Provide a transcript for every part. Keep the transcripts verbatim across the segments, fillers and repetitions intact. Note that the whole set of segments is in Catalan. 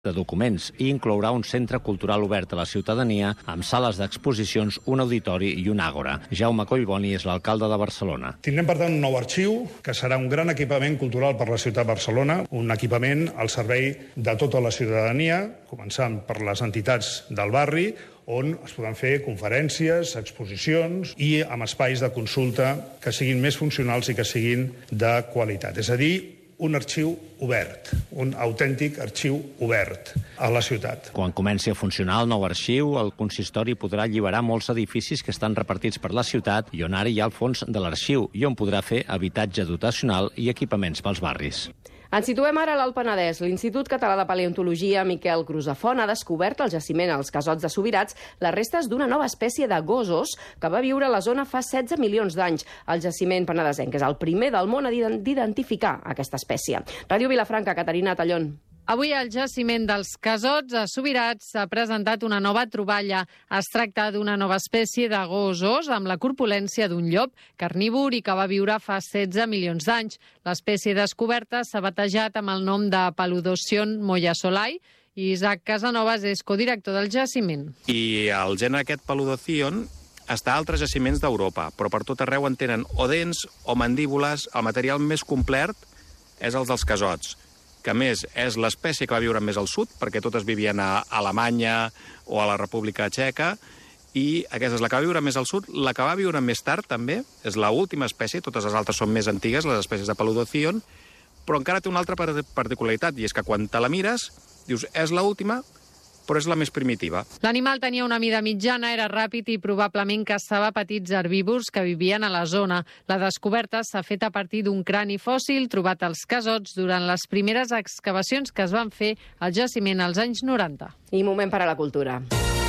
de documents i inclourà un centre cultural obert a la ciutadania amb sales d'exposicions, un auditori i un àgora. Jaume Collboni és l'alcalde de Barcelona. Tindrem, per tant, un nou arxiu que serà un gran equipament cultural per la ciutat de Barcelona, un equipament al servei de tota la ciutadania, començant per les entitats del barri, on es poden fer conferències, exposicions i amb espais de consulta que siguin més funcionals i que siguin de qualitat. És a dir, un arxiu obert, un autèntic arxiu obert a la ciutat. Quan comenci a funcionar el nou arxiu, el consistori podrà alliberar molts edificis que estan repartits per la ciutat i on ara hi ha el fons de l'arxiu i on podrà fer habitatge dotacional i equipaments pels barris. Ens situem ara a l'Alt Penedès. L'Institut Català de Paleontologia Miquel Crusafont ha descobert al jaciment als Casots de Subirats les restes d'una nova espècie de gossos que va viure a la zona fa setze milions d'anys. El jaciment penedesenc és el primer del món a d'identificar aquesta espècie. Ràdio Vilafranca, Caterina Tallón. Avui al jaciment dels Casots a Subirats s'ha presentat una nova troballa. Es tracta d'una nova espècie de gossos amb la corpulència d'un llop carnívor i que va viure fa setze milions d'anys. L'espècie descoberta s'ha batejat amb el nom de Paludocyon moyasolai i Isaac Casanovas és codirector del jaciment. I el gènere aquest Paludocyon està a altres jaciments d'Europa, però per tot arreu en tenen o dents o mandíbules. El material més complet és el dels casots, que a més és l'espècie que va viure més al sud, perquè totes vivien a Alemanya o a la República Txeca, i aquesta és la que va viure més al sud. La que va viure més tard, també, és l'última espècie, totes les altres són més antigues, les espècies de Paludocyon, però encara té una altra particularitat, i és que quan te la mires, dius, és l'última, però és la més primitiva. L'animal tenia una mida mitjana, era ràpid i probablement caçava petits herbívors que vivien a la zona. La descoberta s'ha fet a partir d'un crani fòssil trobat als Casots durant les primeres excavacions que es van fer al jaciment als anys noranta. I moment per a la cultura.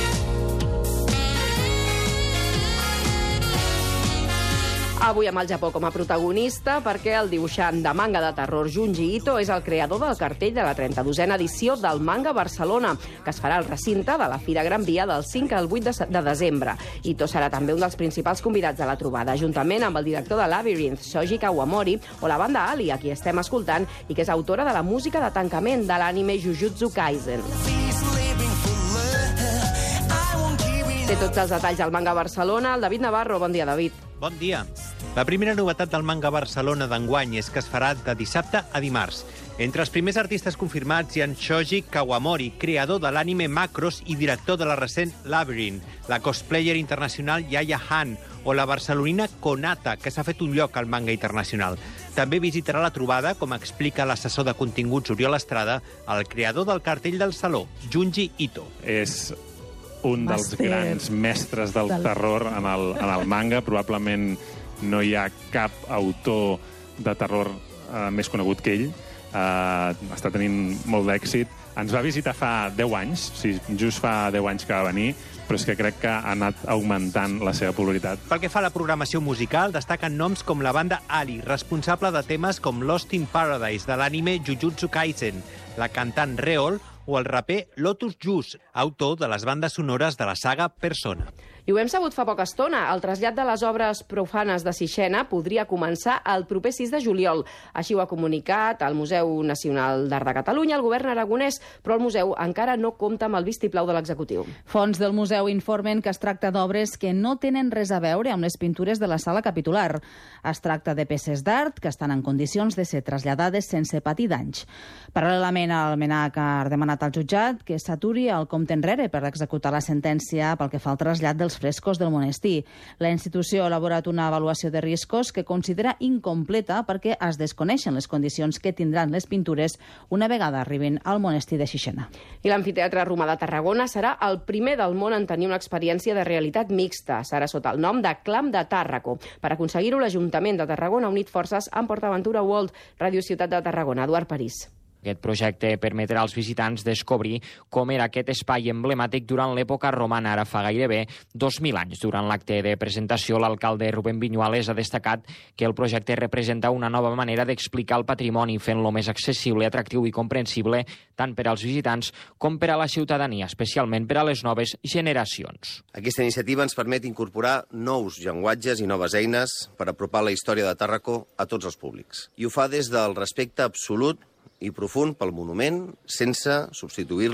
Avui amb el Japó com a protagonista, perquè el dibuixant de manga de terror Junji Ito és el creador del cartell de la trenta-dosena edició del Manga Barcelona, que es farà al recinte de la Fira Gran Via del cinc al vuit de desembre. Ito serà també un dels principals convidats de la trobada, juntament amb el director de Labyrinth, Shoji Kawamori, o la banda Ali, a qui estem escoltant, i que és autora de la música de tancament de l'anime Jujutsu Kaisen. Té tots els detalls del Manga Barcelona. El David Navarro. Bon dia, David. Bon dia. La primera novetat del Manga Barcelona d'enguany és que es farà de dissabte a dimarts. Entre els primers artistes confirmats hi ha Shoji Kawamori, creador de l'anime Macross i director de la recent Labyrinth, la cosplayer internacional Yaya Han o la barcelonina Konata, que s'ha fet un lloc al manga internacional. També visitarà la trobada, com explica l'assessor de continguts Oriol Estrada, el creador del cartell del saló, Junji Ito. És un dels grans mestres del terror en el, en el manga. Probablement no hi ha cap autor de terror eh, més conegut que ell. Eh, està tenint molt d'èxit. Ens va visitar fa deu anys, sí, just fa deu anys que va venir, però és que crec que ha anat augmentant la seva popularitat. Pel que fa a la programació musical, destaquen noms com la banda Ali, responsable de temes com Lost in Paradise, de l'anime Jujutsu Kaisen, la cantant Reol o el raper Lotus Juice, autor de les bandes sonores de la saga Persona. I ho hem sabut fa poca estona. El trasllat de les obres profanes de Sixena podria començar el proper sis de juliol. Així ho ha comunicat el Museu Nacional d'Art de Catalunya, el govern aragonès, però el museu encara no compta amb el vistiplau de l'executiu. Fonts del museu informen que es tracta d'obres que no tenen res a veure amb les pintures de la sala capitular. Es tracta de peces d'art que estan en condicions de ser traslladades sense patir danys. Paral·lelament, el MNAC ha demanat al jutjat que s'aturi el compte enrere per executar la sentència pel que fa al trasllat dels frescos del monestir. La institució ha elaborat una avaluació de riscos que considera incompleta perquè es desconeixen les condicions que tindran les pintures una vegada arribin al monestir de Sixena. I l'Amfiteatre Romà de Tarragona serà el primer del món en tenir una experiència de realitat mixta. Serà sota el nom de Clam de Tàrraco. Per aconseguir-ho, l'Ajuntament de Tarragona ha unit forces amb PortAventura World, Ràdio Ciutat de Tarragona. Eduard París. Aquest projecte permetrà als visitants descobrir com era aquest espai emblemàtic durant l'època romana, ara fa gairebé dos mil anys. Durant l'acte de presentació, l'alcalde Rubén Viñuales ha destacat que el projecte representa una nova manera d'explicar el patrimoni, fent-lo més accessible, atractiu i comprensible tant per als visitants com per a la ciutadania, especialment per a les noves generacions. Aquesta iniciativa ens permet incorporar nous llenguatges i noves eines per apropar la història de Tàrraco a tots els públics. I ho fa des del respecte absolut i profund pel monument sense substituir